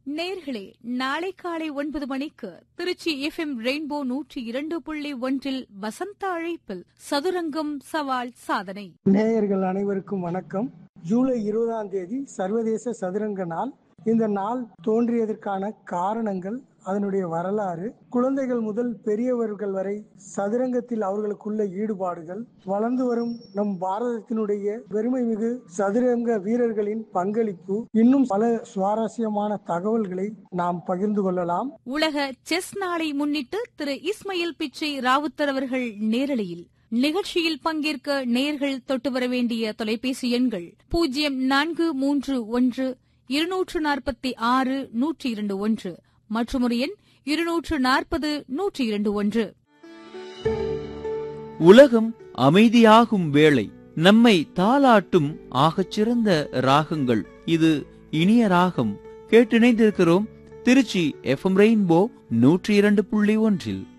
நேயர்களே, நாளை காலை 9 மணிக்கு திருச்சி FM ரெயின்போ 102.1 வசந்த அழைப்பில் சதுரங்கம் சவால் சாதனை. நேயர்கள் அனைவருக்கும் வணக்கம். ஜூலை 20ஆம் தேதி சர்வதேச சதுரங்க நாள். இந்த நாள் தோன்றியதற்கான காரணங்கள், அதனுடைய வரலாறு, குழந்தைகள் முதல் பெரியவர்கள் வரை சதுரங்கத்தில் அவர்களுக்குள்ள ஈடுபாடுகள், வளர்ந்து வரும் நம் பாரதத்தினுடைய பெருமைமிகு சதுரங்க வீரர்களின் பங்களிப்பு, இன்னும் பல சுவாரஸ்யமான தகவல்களை நாம் பகிர்ந்து கொள்ளலாம். உலக செஸ் நாளை முன்னிட்டு திரு இஸ்மாயில் பிச்சை ராவுத்தர் அவர்கள் நேரலையில் நிகழ்ச்சியில் பங்கேற்க நேயர்கள் தொட்டு வர வேண்டிய தொலைபேசி எண்கள் 0431-246-121 மற்றும் ஒரு எண் 240-121. உலகம் அமைதியாகும் வேளை நம்மை தாலாட்டும் ஆகச்சிறந்த ராகங்கள். இது இனிய ராகம். கேட்டிணைந்திருக்கிறோம் திருச்சி FM ரெயின்போ 102.1.